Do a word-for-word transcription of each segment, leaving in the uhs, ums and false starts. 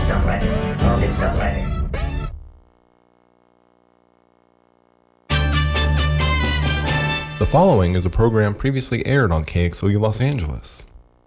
Songwriting. All things songwriting. The following is a program previously aired on K X L U Los Angeles.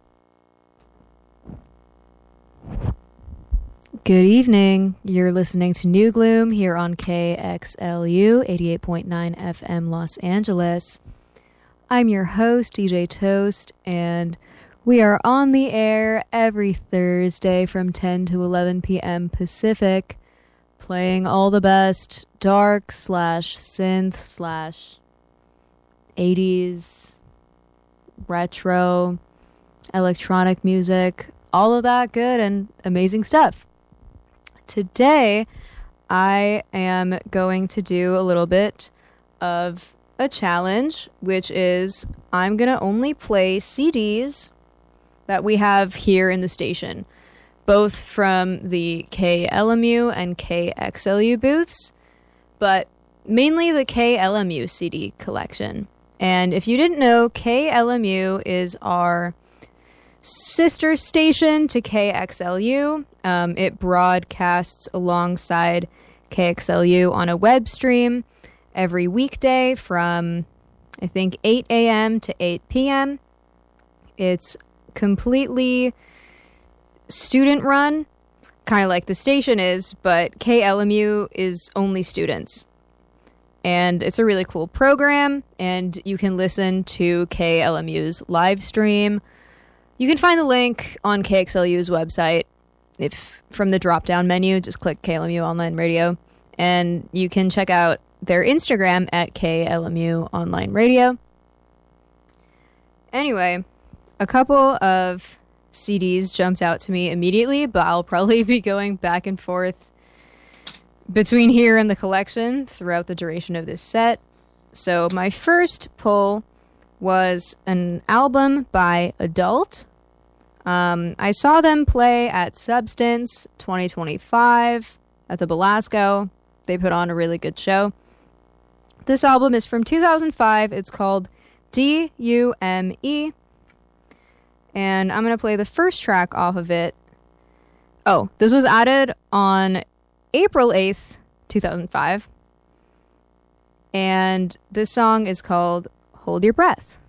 Good evening. You're listening to New Gloom here on K X L U eighty-eight point nine F M Los Angeles. I'm your host, D J Toast, and we are on the air every Thursday from ten to eleven p.m. Pacific, playing all the best dark slash synth slash eighties retro electronic music, all of that good and amazing stuff. Today, I am going to do a little bit of a challenge, which is I'm going to only play C Ds that we have here in the station, both from the K L M U and K X L U booths, but mainly the K L M U C D collection. And if you didn't know, K L M U is our sister station to K X L U. Um, it broadcasts alongside K X L U on a web stream every weekday from, I think, eight a.m. to eight p.m. It's completely student-run, kind of like the station is, but K L M U is only students. And it's a really cool program, and you can listen to K L M U's live stream. You can find the link on K X L U's website. If from the drop-down menu, just click K L M U Online Radio, and you can check out their Instagram at K L M U Online Radio. Anyway, a couple of C Ds jumped out to me immediately, but I'll probably be going back and forth between here and the collection throughout the duration of this set. So my first pull was an album by Adult. Um, I saw them play at Substance twenty twenty-five at the Belasco. They put on a really good show. This album is from two thousand five. It's called D U M E. And I'm going to play the first track off of it. Oh, this was added on April eighth, two thousand five. And this song is called Hold Your Breath.